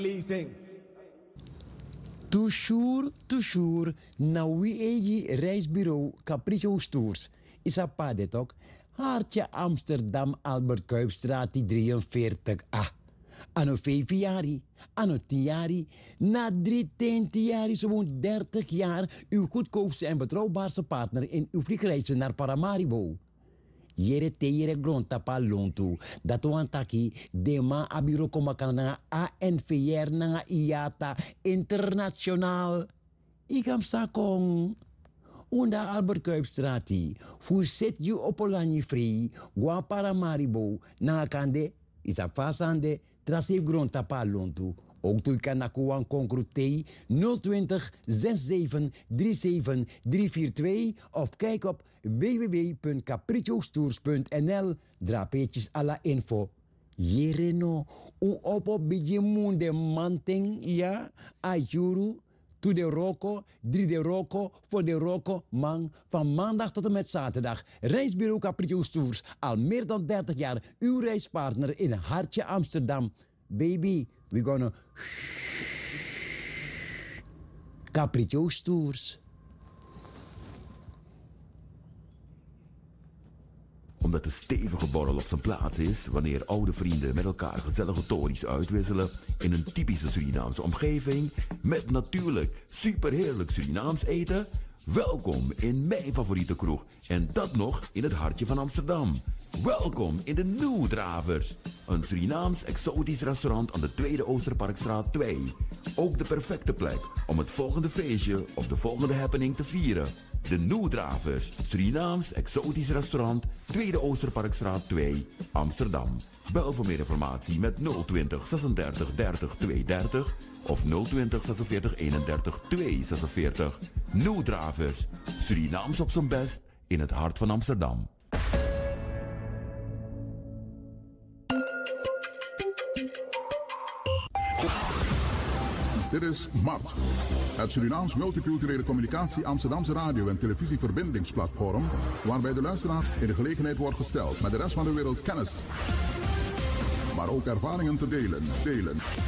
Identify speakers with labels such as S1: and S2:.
S1: Toujours, na wie egi reisbureau Capriccio Tours. Is a padetok, Hartje Amsterdam Albert Kuipstraat 43A. Anno 5 jaar, anno 10 jaar, na 10 jaar, zo'n 30 jaar, uw goedkoopste en betrouwbaarste partner in uw vliegreizen naar Paramaribo. Jere te jere grondtapa lontu. Dat wantaki de ma abiro komakan na ANVR na IATA internationaal. Ikam sakong. Unda Albert Kuipstrati. Fu set you opolani free. Gwa Paramaribo. Na kande. Isa fasande. Trasif grondtapa lontu. Ook tu kan nakuan konkrutei 020 67 37 342 of kijk op www.capricciostours.nl. Drapeetjes alla info. Jereno, u opo biji munde manting, ja, ajuru, to de roko, 3 de roko, voor de roko, man, van maandag tot en met zaterdag. Reisbureau Capriccio Tours, al meer dan 30 jaar, uw reispartner in Hartje Amsterdam. Baby, we're gonna Capriccio Tours.
S2: Omdat de stevige borrel op zijn plaats is wanneer oude vrienden met elkaar gezellige tories uitwisselen in een typische Surinaamse omgeving met natuurlijk superheerlijk Surinaams eten. Welkom in mijn favoriete kroeg en dat nog in het hartje van Amsterdam. Welkom in de New Dravers, een Surinaams exotisch restaurant aan de Tweede Oosterparkstraat 2. Ook de perfecte plek om het volgende feestje of de volgende happening te vieren. De New Dravers, Surinaams exotisch restaurant, Tweede Oosterparkstraat 2, Amsterdam. Bel voor meer informatie met 020 36 30 230 of 020 46 31 246. New Dravers, Surinaams op zijn best in het hart van Amsterdam.
S3: Dit is MART, het Surinaams Multiculturele Communicatie Amsterdamse radio- en televisieverbindingsplatform, waarbij de luisteraar in de gelegenheid wordt gesteld met de rest van de wereld kennis, maar ook ervaringen te delen.